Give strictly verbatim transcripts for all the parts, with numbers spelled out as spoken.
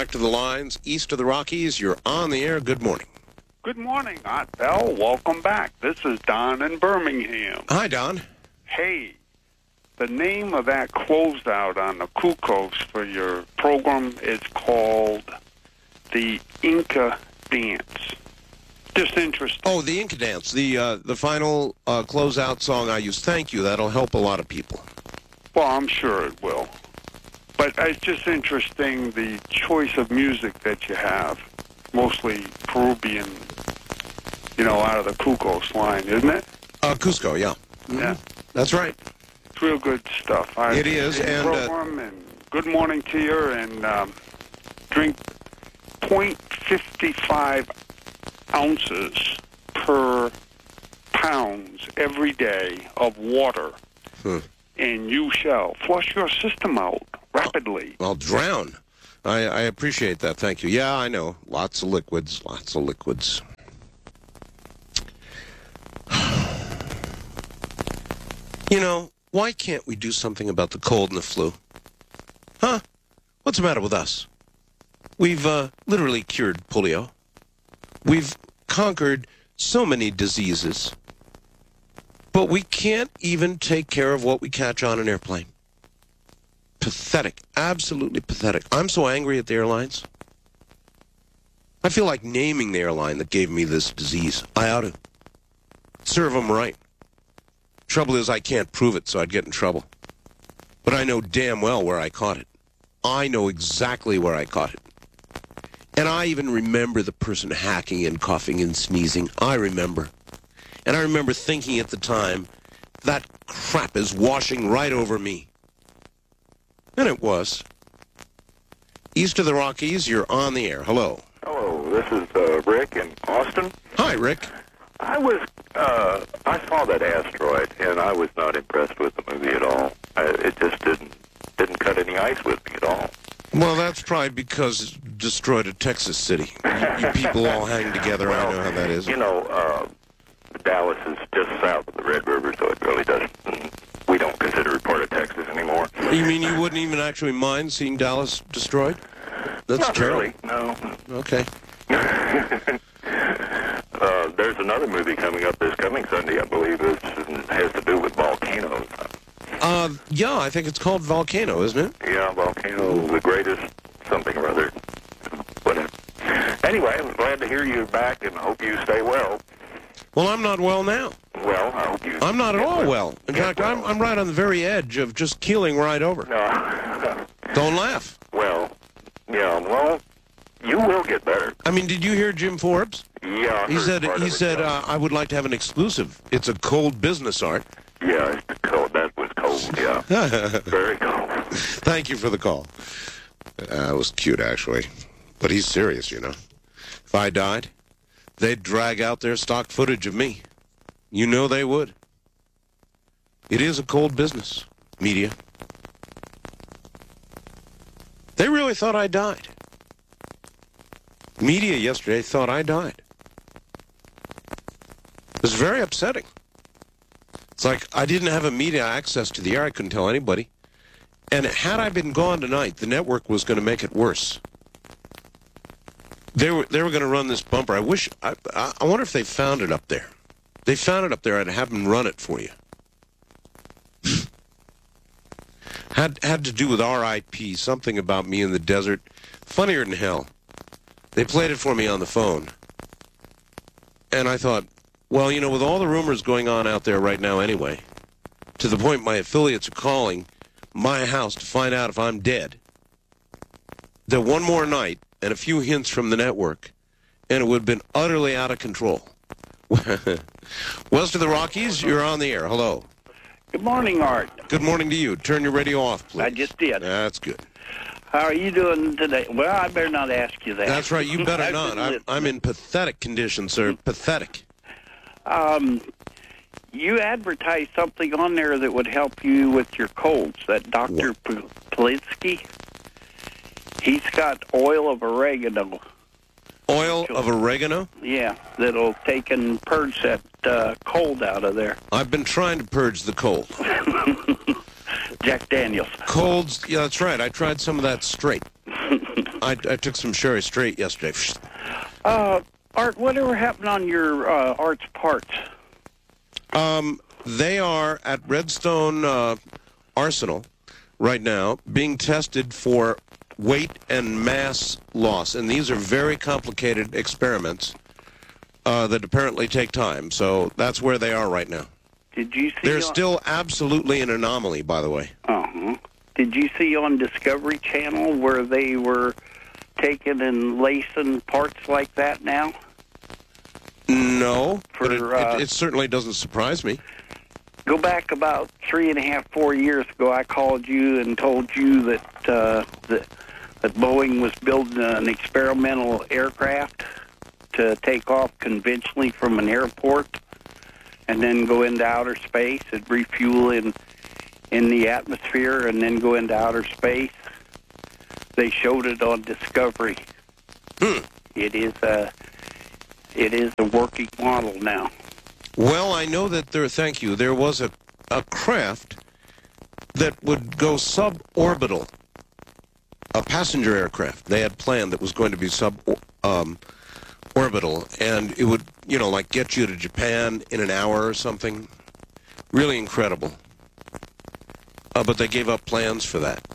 back to the lines. East of the Rockies, you're on the air. Good morning. Good morning, Art Bell. Welcome back. This is Don in Birmingham. Hi, Don. Hey, the name of that closeout on the Cuckoos for your program is called the Inca Dance. Just interesting. Oh, the Inca Dance, the uh, the final uh, closeout song I use. Thank you. That'll help a lot of people. Well, I'm sure it will. But it's just interesting, the choice of music that you have. Mostly Peruvian, you know, out of the Cuckoos line, isn't it? Uh, Cusco, yeah. Mm-hmm. Yeah. That's right. It's real good stuff. I It is, and, uh, program and good morning to you, and um, drink point five five ounces per pounds every day of water, Hmm. and you shall flush your system out rapidly. I'll drown. I, I appreciate that. Thank you. Yeah, I know. Lots of liquids. Lots of liquids. You know, why can't we do something about the cold and the flu? Huh? What's the matter with us? We've uh, literally cured polio. We've conquered so many diseases. But we can't even take care of what we catch on an airplane. Pathetic. Absolutely pathetic. I'm so angry at the airlines. I feel like naming the airline that gave me this disease. I ought to. Serve them right. Trouble is, I can't prove it, so I'd get in trouble. But I know damn well where I caught it. I know exactly where I caught it. And I even remember the person hacking and coughing and sneezing. I remember. And I remember thinking at the time, that crap is washing right over me. And it was. East of the Rockies, you're on the air. Hello. Hello, this is uh, Rick in Austin. Hi, Rick. I was, uh, I saw that asteroid, and I was not impressed with the movie at all. I, it just didn't didn't cut any ice with me at all. Well, that's probably because it destroyed a Texas city. You, you people all hang together. Well, I know how that is. You know, uh, Dallas is just south of the Red River, so it really doesn't, we don't consider it part of Texas anymore. You mean you wouldn't even actually mind seeing Dallas destroyed? That's Not terrible. really, no. Okay. uh, there's another movie coming up this coming Sunday, I believe. It has to do with volcanoes. Uh, yeah, I think it's called Volcano, isn't it? Yeah, Volcano, the greatest something or other. Whatever. Anyway, I'm glad to hear you back and hope you stay well. Well, I'm not well now. Well, I hope you... I'm not at get all well. In Get fact, well. I'm, I'm right on the very edge of just keeling right over. No. Don't laugh. Well, yeah, well, you will get better. I mean, did you hear Jim Forbes? Yeah, I He heard said, part he of it, said, yeah. uh, I would like to have an exclusive. It's a cold business, Art. Yeah, it's cold. That was cold, yeah. Very cold. Thank you for the call. Uh, it was cute, actually. But he's serious, you know. If I died, they'd drag out their stock footage of me. You know they would. It is a cold business, media. They really thought I died. Media yesterday thought I died. It was very upsetting. It's like I didn't have immediate access to the air. I couldn't tell anybody. And had I been gone tonight, the network was going to make it worse. They were they were going to run this bumper. I wish I I wonder if they found it up there. They found it up there. I'd have them run it for you. had had to do with R I P, something about me in the desert. Funnier than hell. They played it for me on the phone. And I thought, well, you know, with all the rumors going on out there right now anyway, to the point my affiliates are calling my house to find out if I'm dead, that one more night and a few hints from the network, and it would have been utterly out of control. West of the Rockies, you're on the air. Hello. Good morning, Art. Good morning to you. Turn your radio off, please. I just did. That's good. How are you doing today? Well, I better not ask you that. That's right. You better I've not. been I'm, listening. I'm in pathetic condition, sir. Pathetic. Um, you advertised something on there that would help you with your colds. That Doctor P- Politsky, he's got oil of oregano. Oil of oregano? Yeah, that'll take and purge that uh, cold out of there. I've been trying to purge the cold. Jack Daniels. Colds, yeah, that's right. I tried some of that straight. I, I took some Sherry Straight yesterday. Uh, Art, whatever happened on your uh, Art's parts? Um, they are at Redstone uh, Arsenal right now being tested for weight and mass loss. And these are very complicated experiments uh, that apparently take time. So that's where they are right now. Did you see? They're on, still absolutely an anomaly, by the way. Uh-huh. Did you see on Discovery Channel where they were taking and lacing parts like that now? No, For, but it, uh, it, it certainly doesn't surprise me. Go back about three and a half, four years ago, I called you and told you that uh, that, that Boeing was building an experimental aircraft to take off conventionally from an airport and then go into outer space and refuel in in the atmosphere and then go into outer space. They showed it on Discovery. Hmm. It is a it is a working model now. Well, I know that there, thank you, there was a, a craft that would go suborbital, a passenger aircraft they had planned that was going to be suborbital, um, orbital, and it would, you know, like get you to Japan in an hour or something. Really incredible. Uh, but they gave up plans for that,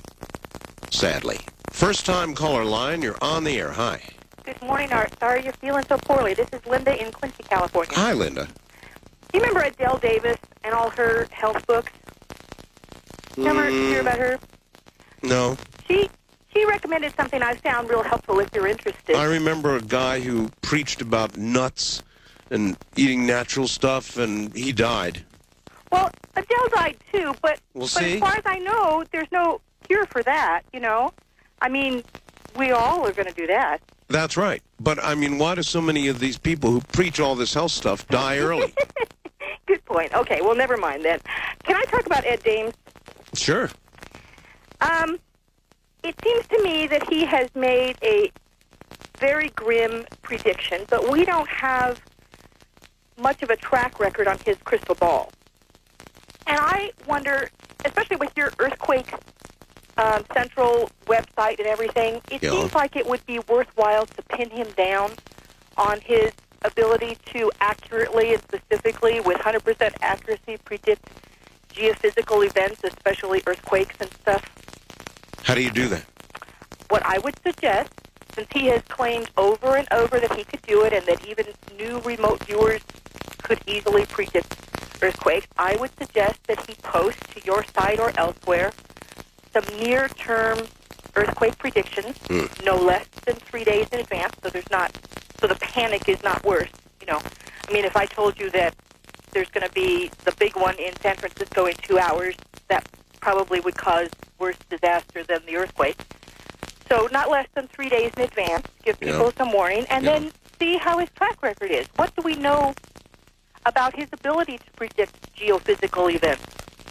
sadly. First time caller line, you're on the air. Hi. Good morning, Art. Sorry you're feeling so poorly. This is Linda in Quincy, California. Hi, Linda. Do you remember Adele Davis and all her health books? Remember Mm, hear about her? No. She she recommended something I found real helpful if you're interested. I remember a guy who preached about nuts and eating natural stuff, and he died. Well, Adele died too, but, We'll but see. as far as I know, there's no cure for that, you know? I mean, we all are going to do that. That's right. But, I mean, why do so many of these people who preach all this health stuff die early? Good point. Okay, well, never mind then. Can I talk about Ed Dames? Sure. Um, it seems to me that he has made a very grim prediction, but we don't have much of a track record on his crystal ball. And I wonder, especially with your earthquake um, central website and everything, it Yeah. seems like it would be worthwhile to pin him down on his ability to accurately and specifically, with one hundred percent accuracy, predict geophysical events, especially earthquakes and stuff. How do you do that? What I would suggest, since he has claimed over and over that he could do it and that even new remote viewers could easily predict earthquakes, I would suggest that he post to your site or elsewhere some near-term earthquake predictions, Mm. no less than three days in advance, so there's not, so the panic is not worse. You know, I mean, if I told you that there's going to be the big one in San Francisco in two hours, that probably would cause worse disaster than the earthquake. So not less than three days in advance, give people Yeah. some warning, and Yeah. then see how his track record is. What do we know about his ability to predict geophysical events?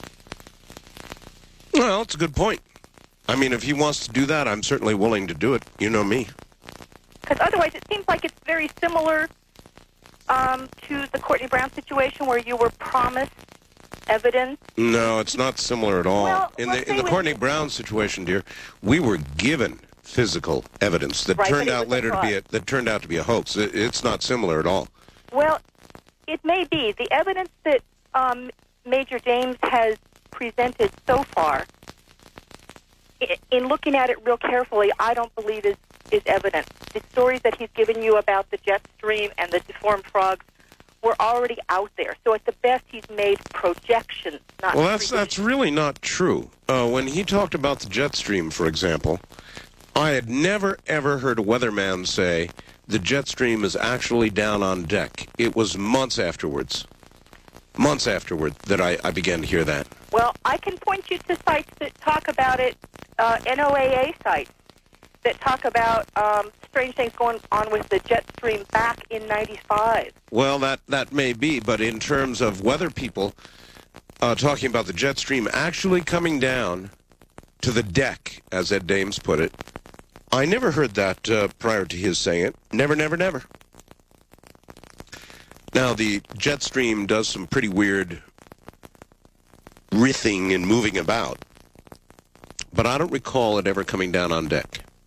Well, it's a good point. I mean, if he wants to do that, I'm certainly willing to do it. You know me. Because otherwise it seems like it's very similar um, to the Courtney Brown situation where you were promised evidence. No, it's not similar at all. Well, in let's the in say the we- Courtney Brown situation, dear, we were given physical evidence that Right, but turned it out was a later to be a, fraud. that turned out to be a hoax. It, it's not similar at all. Well, it may be. The evidence that um, Major James has presented so far, i- in looking at it real carefully, I don't believe is, is evidence. The stories that he's given you about the jet stream and the deformed frogs were already out there. So at the best, he's made projections, not Well, that's predictions. that's really not true. Uh, when he talked about the jet stream, for example, I had never ever heard a weatherman say the jet stream is actually down on deck. It was months afterwards, months afterward, that I, I began to hear that. Well, I can point you to sites that talk about it, uh, N O A A sites that talk about um, strange things going on with the jet stream back in ninety-five. Well, that, that may be, but in terms of weather people uh, talking about the jet stream actually coming down to the deck, as Ed Dames put it, I never heard that uh, prior to his saying it. Never, never, never. Now, the jet stream does some pretty weird writhing and moving about, but I don't recall it ever coming down on deck.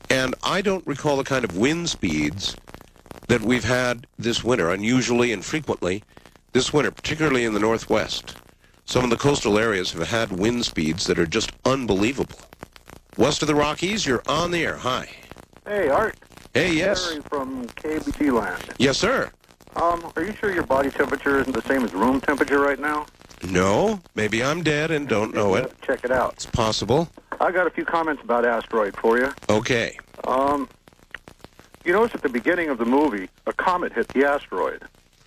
And I don't recall the kind of wind speeds that we've had this winter, unusually and frequently this winter, particularly in the Northwest. Some of the coastal areas have had wind speeds that are just unbelievable. West of the Rockies, you're on the air. Hi. Hey, Art. Hey, yes. Larry from K B T land. Yes, sir. Um, are you sure your body temperature isn't the same as room temperature right now? No, maybe I'm dead and don't know it. Check it out. It's possible. I got a few comments about Asteroid for you. Okay. Um, you notice at the beginning of the movie, a comet hit the asteroid.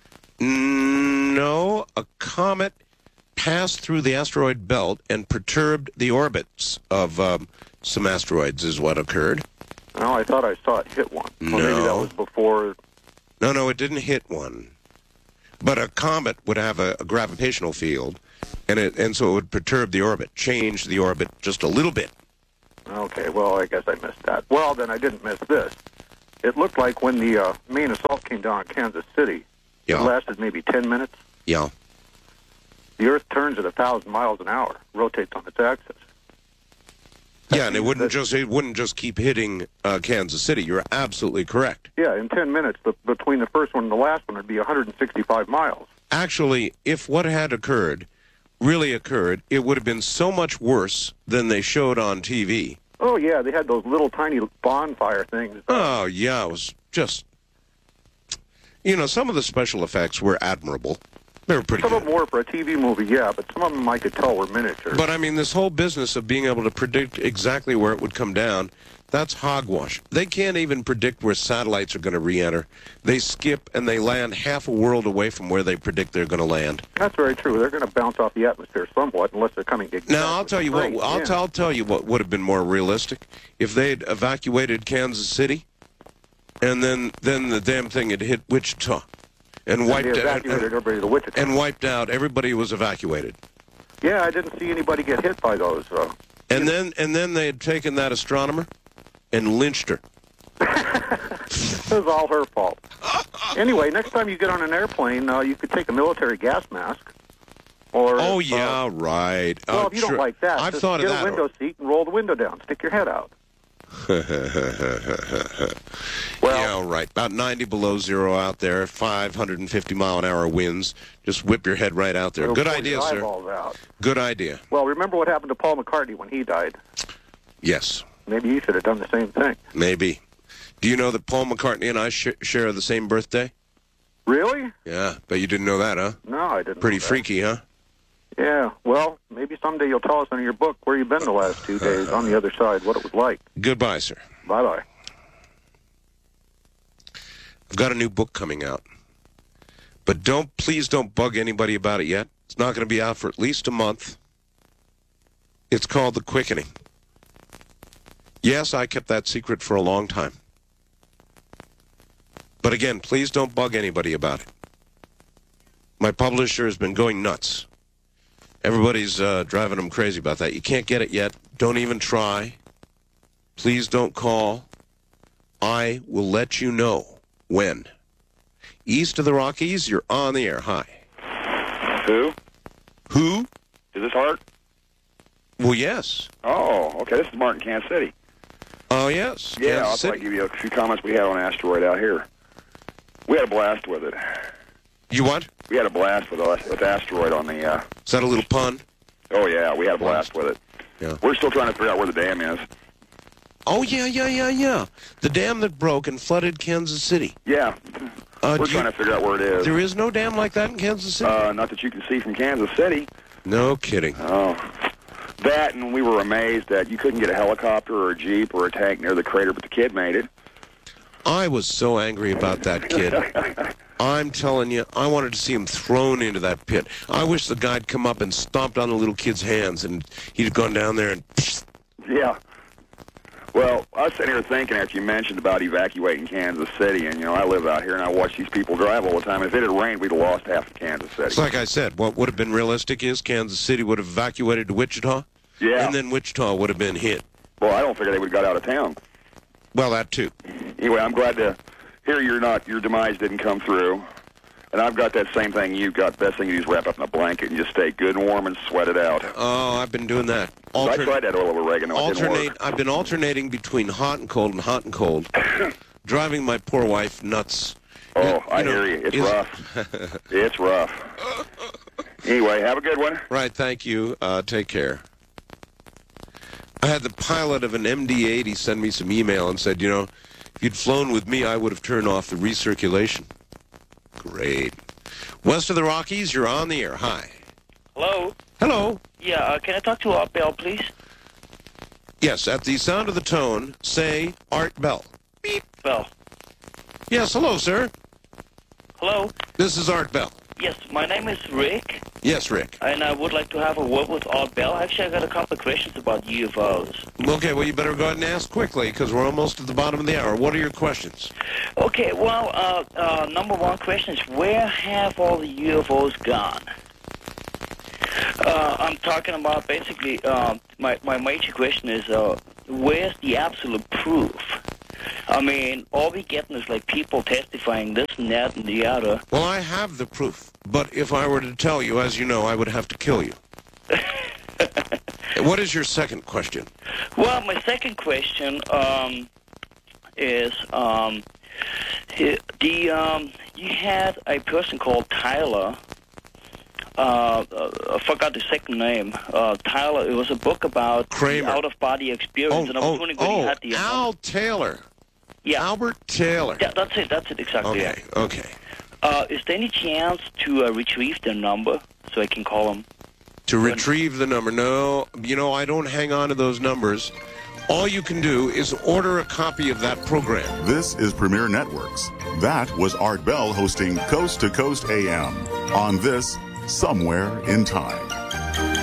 Mm, No, a comet passed through the asteroid belt and perturbed the orbits of um, some asteroids is what occurred. No, I thought I saw it hit one. No. Well, maybe that was before. No, no, it didn't hit one. But a comet would have a, a gravitational field, and it and so it would perturb the orbit, change the orbit just a little bit. Okay, well, I guess I missed that. Well, then I didn't miss this. It looked like when the uh, main assault came down on Kansas City, Yeah. it lasted maybe ten minutes. Yeah. The Earth turns at a thousand miles an hour, rotates on its axis. Yeah, and it wouldn't just it wouldn't just keep hitting uh, Kansas City. You're absolutely correct. Yeah, in ten minutes, the, between the first one and the last one would be one hundred sixty-five miles. Actually, if what had occurred really occurred, it would have been so much worse than they showed on T V. Oh, yeah, they had those little tiny bonfire things. Oh, yeah, it was just... You know, some of the special effects were admirable. They were pretty Some good. of them were for a T V movie, yeah, but some of them I could tell were miniature. But, I mean, this whole business of being able to predict exactly where it would come down, that's hogwash. They can't even predict where satellites are going to re-enter. They skip and they land half a world away from where they predict they're going to land. That's very true. They're going to bounce off the atmosphere somewhat unless they're coming exactly Now, I'll tell you what, straight. I'll, Yeah. t- I'll tell you what would have been more realistic. If they'd evacuated Kansas City, and then, then the damn thing had hit Wichita, and And wiped they out, evacuated and, everybody to Wichita. and wiped out, everybody was evacuated. Yeah, I didn't see anybody get hit by those. Uh, And then, and then they had taken that astronomer and lynched her. it was all her fault. Anyway, next time you get on an airplane, uh, you could take a military gas mask. Or Oh, if, yeah, uh, right. well, oh, if you sure. don't like that, I've just thought get of a that. window seat and roll the window down. Stick your head out. Yeah, right. About ninety below zero out there, five hundred fifty mile an hour winds. Just whip your head right out there. It'll Good pull idea, your sir. eyeballs out. Good idea. Well, remember what happened to Paul McCartney when he died? Yes, Maybe you should have done the same thing. maybe. Do you know that Paul McCartney and I sh- share the same birthday? Really? Yeah, bet you didn't know that, huh? No, I didn't. Pretty know that. freaky, huh? Yeah. Well, maybe someday you'll tell us in your book where you've been the last two days on the other side, what it was like. Goodbye, sir. Bye-bye. I've got a new book coming out. But don't, please don't bug anybody about it yet. It's not going to be out for at least a month. It's called The Quickening. Yes, I kept that secret for a long time. But again, please don't bug anybody about it. My publisher has been going nuts. Everybody's uh, driving them crazy about that. You can't get it yet. Don't even try. Please don't call. I will let you know when. East of the Rockies, you're on the air. Hi. Who? Who? Is this Art? Well, yes. Oh, okay. This is Martin, Kansas City. Oh, yes. Yeah, Kansas I'll City. probably give you a few comments we had on Asteroid out here. We had a blast with it. You what? We had a blast with us with Asteroid on the. Uh, Is that a little pun? oh yeah, we had a blast with it. Yeah. We're still trying to figure out where the dam is. Oh, yeah, yeah, yeah, yeah. The dam that broke and flooded Kansas City. Yeah, Uh, we're do you- trying to figure out where it is. There is no dam like that in Kansas City? Uh, not that you can see from Kansas City. No kidding. Oh, that and we were amazed that you couldn't get a helicopter or a jeep or a tank near the crater, but the kid made it. I was so angry about that kid. I'm telling you, I wanted to see him thrown into that pit. I wish the guy'd come up and stomped on the little kid's hands, and he'd have gone down there and... Yeah. Well, I was sitting here thinking after you mentioned about evacuating Kansas City, and, you know, I live out here and I watch these people drive all the time. If it had rained, we'd have lost half of Kansas City. It's like I said, what would have been realistic is Kansas City would have evacuated to Wichita, Yeah. and then Wichita would have been hit. Well, I don't figure they would have got out of town. Well, that too. Anyway, I'm glad to hear you're not, your demise didn't come through. And I've got that same thing you've got. Best thing you do is wrap up in a blanket and just stay good and warm and sweat it out. Oh, I've been doing that. I tried that oil of oregano. It didn't Alternate. work. I've been alternating between hot and cold and hot and cold, driving my poor wife nuts. Oh, You- I you know, hear you. It's is- rough. It's rough. Anyway, have a good one. Right, thank you. Uh, take care. I had the pilot of an M D eighty send me some email and said, you know, if you'd flown with me, I would have turned off the recirculation. Great. West of the Rockies, you're on the air. Hi. Hello? Hello. Yeah, uh, can I talk to Art Bell, please? Yes, at the sound of the tone, say Art Bell. Beep. Bell. Yes, hello, sir. Hello? This is Art Bell. Yes, my name is Rick, Yes, Rick. and I would like to have a word with Art Bell. Actually, I got a couple of questions about U F Os. Okay, well, you better go ahead and ask quickly, because we're almost at the bottom of the hour. What are your questions? Okay, well, uh, uh, number one question is, where have all the U F Os gone? Uh, I'm talking about basically, uh, my, my major question is, uh, where's the absolute proof? I mean, all we getting is like people testifying this and that and the other. Well, I have the proof, but if I were to tell you, as you know, I would have to kill you. What is your second question? Well, my second question um, is um, the um, you had a person called Tyler. Uh, uh, I forgot the second name. Uh, Tyler. It was a book about Kramer. the out-of-body experience, Oh, and I was oh, wondering whether you oh, had the Al Taylor. yeah, Albert Taylor. yeah, that's it. That's it exactly. Okay, okay. Uh, is there any chance to uh, retrieve their number so I can call them? To retrieve the number. No, you know, I don't hang on to those numbers. All you can do is order a copy of that program. This is Premier Networks. That was Art Bell hosting Coast to Coast A M on this Somewhere in Time.